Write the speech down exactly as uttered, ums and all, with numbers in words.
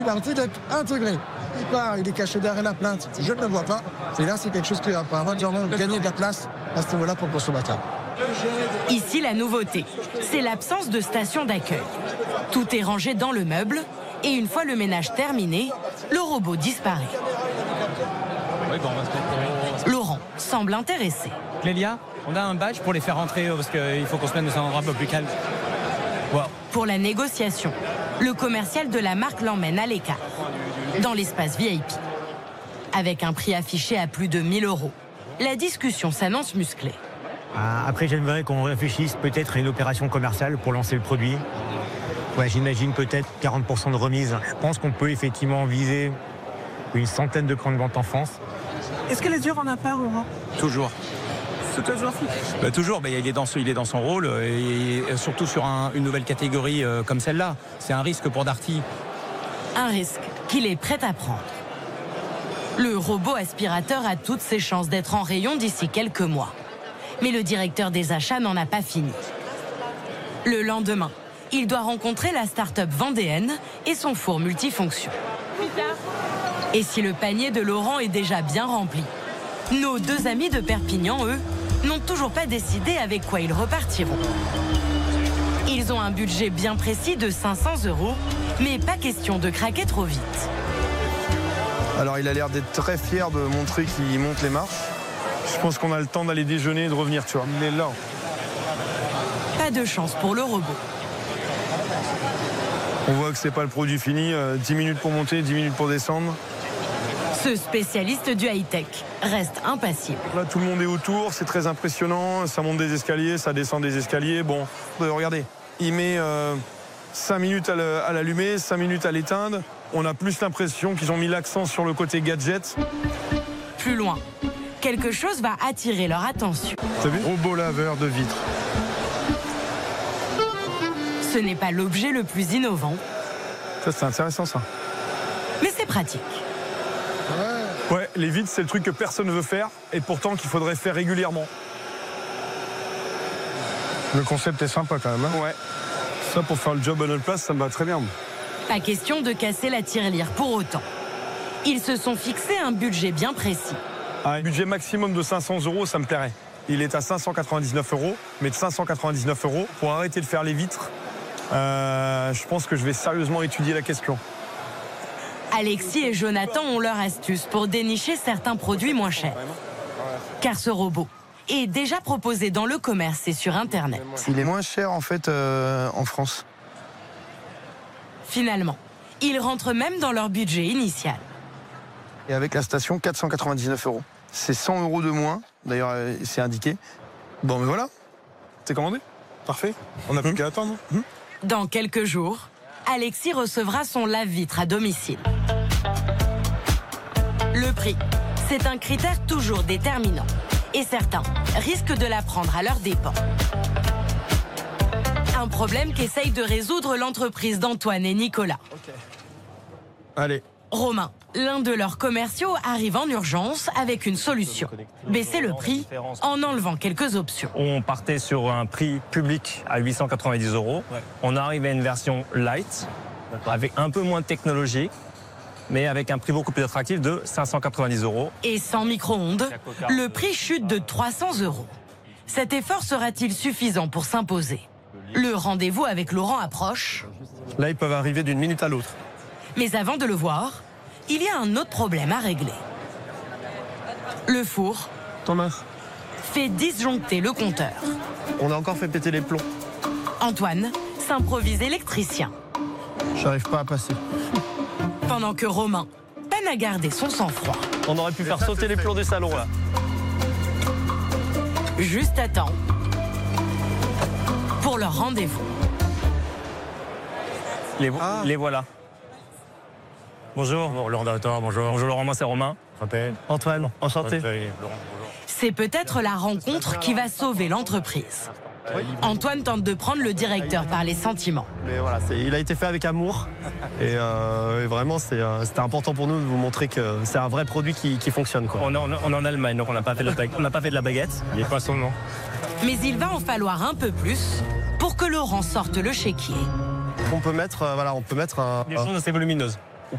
Il a arrêté d'être intégré. Il part, il est caché derrière la plainte. Je ne le vois pas. Et là, c'est quelque chose qui va vraiment gagner de la place à ce niveau-là pour le consommateur. Ici, la nouveauté, c'est l'absence de station d'accueil. Tout est rangé dans le meuble et une fois le ménage terminé, le robot disparaît. Laurent semble intéressé. Clélia, on a un badge pour les faire rentrer parce qu'il faut qu'on se mette dans un endroit un peu plus calme. Wow. Pour la négociation, le commercial de la marque l'emmène à l'écart, dans l'espace V I P. Avec un prix affiché à plus de mille euros, la discussion s'annonce musclée. Après, j'aimerais qu'on réfléchisse peut-être à une opération commerciale pour lancer le produit. Ouais, j'imagine peut-être quarante pour cent de remise. Je pense qu'on peut effectivement viser une centaine de points de vente en France. Est-ce qu'elle est dure en appart, Laurent? Toujours. C'est toujours bah, Toujours, mais il est, dans ce, il est dans son rôle, et surtout sur un, une nouvelle catégorie euh, comme celle-là. C'est un risque pour Darty. Un risque qu'il est prêt à prendre. Le robot aspirateur a toutes ses chances d'être en rayon d'ici quelques mois. Mais le directeur des achats n'en a pas fini. Le lendemain, il doit rencontrer la start-up vendéenne et son four multifonction. Et si le panier de Laurent est déjà bien rempli, nos deux amis de Perpignan, eux, n'ont toujours pas décidé avec quoi ils repartiront. Ils ont un budget bien précis de cinq cents euros, mais pas question de craquer trop vite. Alors il a l'air d'être très fier de montrer qu'il monte les marches. Je pense qu'on a le temps d'aller déjeuner et de revenir, tu vois. Il est là. Pas de chance pour le robot. On voit que c'est pas le produit fini. Euh, dix minutes pour monter, dix minutes pour descendre. Ce spécialiste du high-tech reste impassible. Là, tout le monde est autour, c'est très impressionnant. Ça monte des escaliers, ça descend des escaliers. Bon, euh, regardez, il met euh, cinq minutes à l'allumer, cinq minutes à l'éteindre. On a plus l'impression qu'ils ont mis l'accent sur le côté gadget. Plus loin, quelque chose va attirer leur attention. T'as vu ? Robot laveur de vitres. Ce n'est pas l'objet le plus innovant. Ça, c'est intéressant, ça. Mais c'est pratique. Ouais, les vitres, c'est le truc que personne ne veut faire et pourtant qu'il faudrait faire régulièrement. Le concept est sympa quand même. Hein ? Ouais. Ça, pour faire le job à notre place, ça me va très bien. Pas question de casser la tirelire pour autant. Ils se sont fixés un budget bien précis. Un budget maximum de cinq cents euros, ça me plairait. Il est à cinq cent quatre-vingt-dix-neuf euros, mais de cinq cent quatre-vingt-dix-neuf euros, pour arrêter de faire les vitres, euh, je pense que je vais sérieusement étudier la question. Alexis et Jonathan ont leur astuce pour dénicher certains produits moins chers. Car ce robot est déjà proposé dans le commerce et sur Internet. Il est moins cher en fait euh, en France. Finalement, ils rentrent même dans leur budget initial. Et avec la station, quatre cent quatre-vingt-dix-neuf euros. C'est cent euros de moins, d'ailleurs c'est indiqué. Bon mais voilà, c'est commandé. Parfait, on n'a plus mmh. qu'à attendre. Mmh. Dans quelques jours, Alexis recevra son lave-vitre à domicile. Le prix, c'est un critère toujours déterminant. Et certains risquent de la prendre à leurs dépens. Un problème qu'essaye de résoudre l'entreprise d'Antoine et Nicolas. Okay. Allez. Romain, l'un de leurs commerciaux, arrive en urgence avec une solution. Baisser le prix en enlevant quelques options. On partait sur un prix public à huit cent quatre-vingt-dix euros. Ouais. On arrive à une version light, avec un peu moins de technologie, mais avec un prix beaucoup plus attractif de cinq cent quatre-vingt-dix euros. Et sans micro-ondes, le prix chute de trois cents euros. Cet effort sera-t-il suffisant pour s'imposer ? Le rendez-vous avec Laurent approche. Là, ils peuvent arriver d'une minute à l'autre. Mais avant de le voir, il y a un autre problème à régler. Le four Thomas. fait disjoncter le compteur. On a encore fait péter les plombs. Antoine s'improvise électricien. J'arrive pas à passer. Pendant que Romain peine à garder son sang-froid. On aurait pu faire sauter les plombs du salon là. Juste à temps pour leur rendez-vous. Les, ah. les voilà. Bonjour. Bonjour Laurent, bonjour. Bonjour Laurent, moi c'est Romain. Antoine, enchanté. C'est peut-être la rencontre qui va sauver l'entreprise. Antoine tente de prendre le directeur par les sentiments. Mais voilà, il a été fait avec amour et, euh, et vraiment c'était euh, important pour nous de vous montrer que c'est un vrai produit qui, qui fonctionne. Quoi. On, est en, on est en Allemagne, donc on n'a pas, pas fait de la baguette. Il n'est pas son nom. Mais il va en falloir un peu plus pour que Laurent sorte le chéquier. On peut mettre, euh, voilà, on peut mettre un... Les choses assez volumineuses.